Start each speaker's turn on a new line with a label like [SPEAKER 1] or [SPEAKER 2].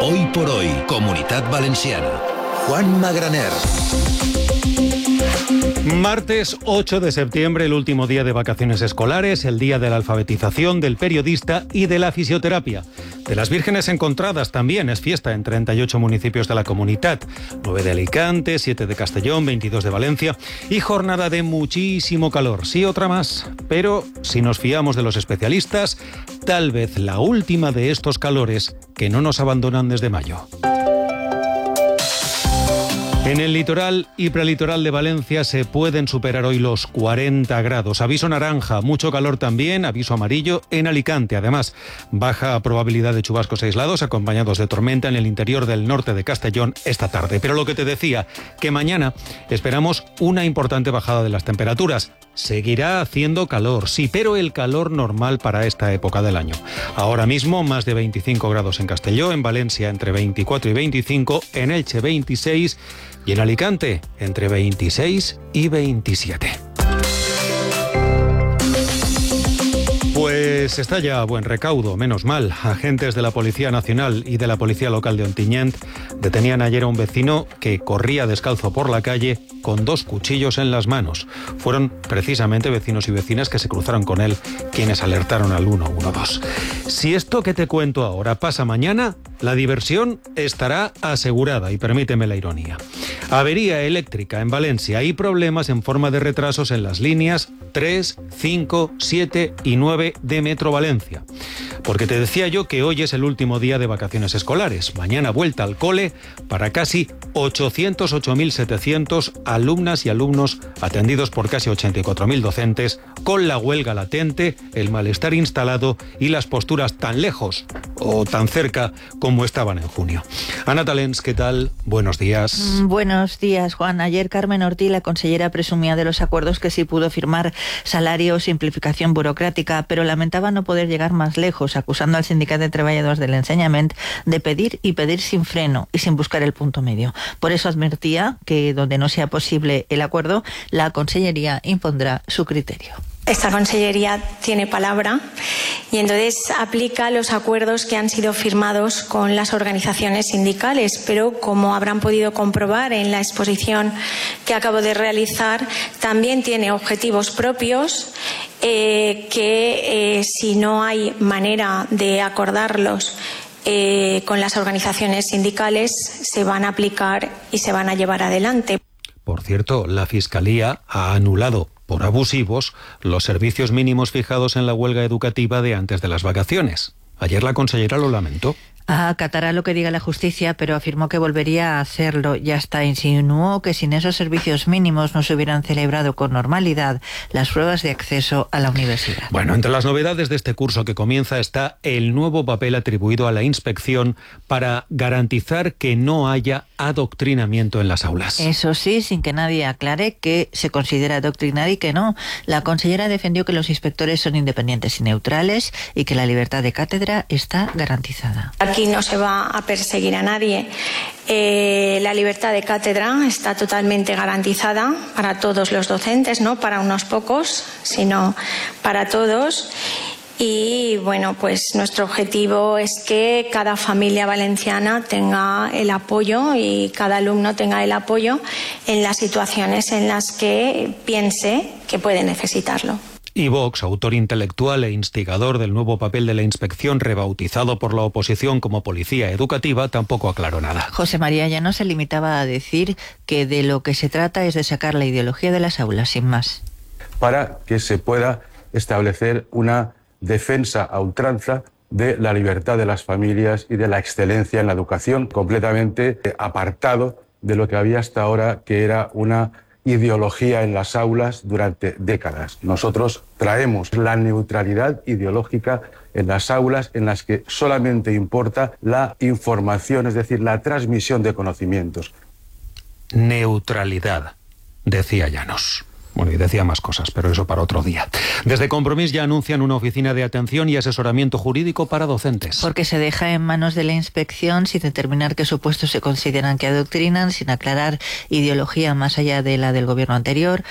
[SPEAKER 1] Hoy por hoy, Comunitat Valenciana. Juan Magraner.
[SPEAKER 2] Martes 8 de septiembre, el último día de vacaciones escolares, el día de la alfabetización, del periodista y de la fisioterapia. De las Vírgenes Encontradas también es fiesta en 38 municipios de la comunidad. 9 de Alicante, 7 de Castellón, 22 de Valencia y jornada de muchísimo calor. Sí, otra más. Pero si nos fiamos de los especialistas, tal vez la última de estos calores que no nos abandonan desde mayo. En el litoral y prelitoral de Valencia se pueden superar hoy los 40 grados. Aviso naranja, mucho calor también, aviso amarillo en Alicante. Además, baja probabilidad de chubascos aislados acompañados de tormenta en el interior del norte de Castellón esta tarde. Pero lo que te decía, que mañana esperamos una importante bajada de las temperaturas. Seguirá haciendo calor, sí, pero el calor normal para esta época del año. Ahora mismo más de 25 grados en Castelló, en Valencia entre 24 y 25, en Elche 26 y en Alicante entre 26 y 27. Pues está ya a buen recaudo, menos mal. Agentes de la Policía Nacional y de la Policía Local de Ontinyent detenían ayer a un vecino que corría descalzo por la calle con 2 cuchillos en las manos. Fueron precisamente vecinos y vecinas que se cruzaron con él quienes alertaron al 112. Si esto que te cuento ahora pasa mañana, la diversión estará asegurada, y permíteme la ironía. Avería eléctrica en Valencia y problemas en forma de retrasos en las líneas 3, 5, 7 y 9 de Metro Valencia. Porque te decía yo que hoy es el último día de vacaciones escolares. Mañana vuelta al cole para casi 808.700 alumnas y alumnos atendidos por casi 84.000 docentes, con la huelga latente, el malestar instalado y las posturas tan lejos o tan cerca como estaban en junio. Ana Talens, ¿qué tal? Buenos días.
[SPEAKER 3] Buenos días, Juan. Ayer Carmen Ortí, la consellera, presumía de los acuerdos que sí pudo firmar: salario, simplificación burocrática, pero lamentaba no poder llegar más lejos, acusando al Sindicat de Treballadors del Ensenyament de pedir y pedir sin freno y sin buscar el punto medio. Por eso advertía que donde no sea posible el acuerdo, la consellería impondrá su criterio.
[SPEAKER 4] Esta consellería tiene palabra y entonces aplica los acuerdos que han sido firmados con las organizaciones sindicales, pero como habrán podido comprobar en la exposición que acabo de realizar, también tiene objetivos propios que si no hay manera de acordarlos con las organizaciones sindicales, se van a aplicar y se van a llevar adelante.
[SPEAKER 2] Por cierto, la Fiscalía ha anulado por abusivos los servicios mínimos fijados en la huelga educativa de antes de las vacaciones. Ayer la consellera lo lamentó.
[SPEAKER 3] Acatará lo que diga la justicia, pero afirmó que volvería a hacerlo y hasta insinuó que sin esos servicios mínimos no se hubieran celebrado con normalidad las pruebas de acceso a la universidad.
[SPEAKER 2] Bueno, entre las novedades de este curso que comienza está el nuevo papel atribuido a la inspección para garantizar que no haya adoctrinamiento en las aulas.
[SPEAKER 3] Eso sí, sin que nadie aclare que se considera adoctrinar y que no. La consellera defendió que los inspectores son independientes y neutrales y que la libertad de cátedra está garantizada.
[SPEAKER 4] Aquí no se va a perseguir a nadie. La libertad de cátedra está totalmente garantizada para todos los docentes, no para unos pocos, sino para todos. Y bueno, pues nuestro objetivo es que cada familia valenciana tenga el apoyo y cada alumno tenga el apoyo en las situaciones en las que piense que puede necesitarlo.
[SPEAKER 2] Y Vox, autor intelectual e instigador del nuevo papel de la inspección, rebautizado por la oposición como policía educativa, tampoco aclaró nada.
[SPEAKER 3] José María Llanos se limitaba a decir que de lo que se trata es de sacar la ideología de las aulas, sin más.
[SPEAKER 5] Para que se pueda establecer una defensa a ultranza de la libertad de las familias y de la excelencia en la educación, completamente apartado de lo que había hasta ahora, que era una ideología en las aulas durante décadas. Nosotros traemos la neutralidad ideológica en las aulas, en las que solamente importa la información, es decir, la transmisión de conocimientos.
[SPEAKER 2] Neutralidad, decía Llanos. Bueno, y decía más cosas, pero eso para otro día. Desde Compromís ya anuncian una oficina de atención y asesoramiento jurídico para docentes.
[SPEAKER 3] Porque se deja en manos de la inspección sin determinar qué supuestos se consideran que adoctrinan, sin aclarar ideología más allá de la del gobierno anterior,